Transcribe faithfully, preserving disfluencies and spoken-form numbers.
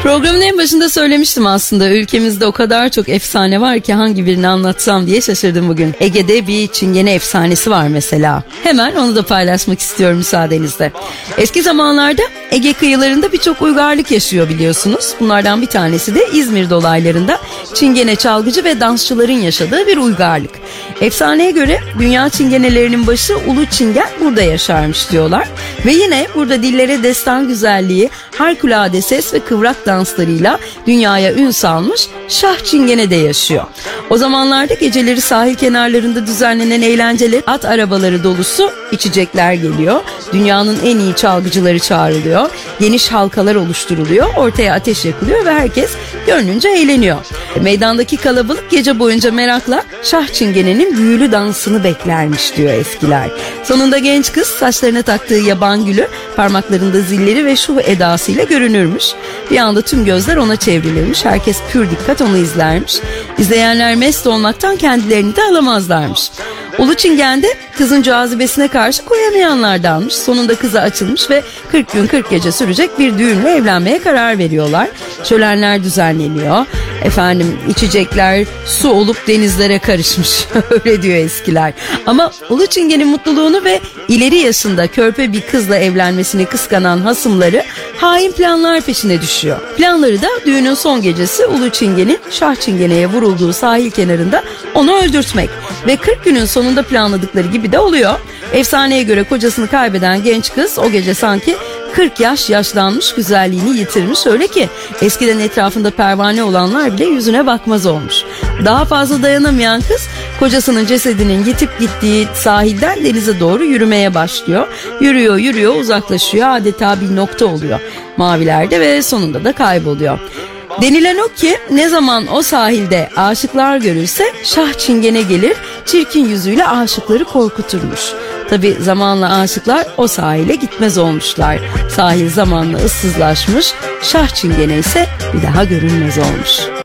Programın en başında söylemiştim aslında, ülkemizde o kadar çok efsane var ki hangi birini anlatsam diye şaşırdım bugün. Ege'de bir Çingene efsanesi var mesela. Hemen onu da paylaşmak istiyorum müsaadenizle. Eski zamanlarda Ege kıyılarında birçok uygarlık yaşıyor biliyorsunuz. Bunlardan bir tanesi de İzmir dolaylarında Çingene çalgıcı ve dansçıların yaşadığı bir uygarlık. Efsaneye göre dünya çingenelerinin başı Ulu Çingen burada yaşarmış diyorlar. Ve yine burada dillere destan güzelliği, harikulade ses ve kıvrak danslarıyla dünyaya ün salmış Şah Çingene de yaşıyor. O zamanlarda geceleri sahil kenarlarında düzenlenen eğlenceler, at arabaları dolusu içecekler geliyor. Dünyanın en iyi çalgıcıları çağrılıyor. Geniş halkalar oluşturuluyor. Ortaya ateş yakılıyor ve herkes gönlünce eğleniyor. Meydandaki kalabalık gece boyunca merakla Şah Çingene'nin büyülü dansını beklermiş diyor eskiler. Sonunda genç kız saçlarına taktığı yaban gülü, parmaklarında zilleri ve şuh edasıyla görünürmüş. Bir anda tüm gözler ona çevrilirmiş. Herkes pür dikkat onu izlermiş. İzleyenler mest olmaktan kendilerini de alamazlarmış. Ulu Çingen'de kızın cazibesine karşı koyamayanlardanmış. Sonunda kıza açılmış ve kırk gün kırk gece sürecek bir düğünle evlenmeye karar veriyorlar. Şölenler düzenleniyor. Efendim içecekler su olup denizlere karışmış. Öyle diyor eskiler. Ama Ulu Çingen'in mutluluğunu ve ileri yaşında körpe bir kızla evlenmesini kıskanan hasımları hain planlar peşine düşüyor. Planları da düğünün son gecesi Ulu Çingen'in Şah Çingene'ye vurulduğu sahil kenarında onu öldürtmek. Ve kırk günün sonunda planladıkları gibi de oluyor. Efsaneye göre kocasını kaybeden genç kız o gece sanki kırk yaş yaşlanmış, güzelliğini yitirmiş. Öyle ki eskiden etrafında pervane olanlar bile yüzüne bakmaz olmuş. Daha fazla dayanamayan kız kocasının cesedinin yitip gittiği sahilden denize doğru yürümeye başlıyor. Yürüyor yürüyor uzaklaşıyor, adeta bir nokta oluyor mavilerde ve sonunda da kayboluyor. Denilen o ki ne zaman o sahilde aşıklar görülse Şah Çingene gelir, çirkin yüzüyle aşıkları korkuturmuş. Tabi zamanla aşıklar o sahile gitmez olmuşlar. Sahil zamanla ıssızlaşmış, Şah Çingene ise bir daha görünmez olmuş.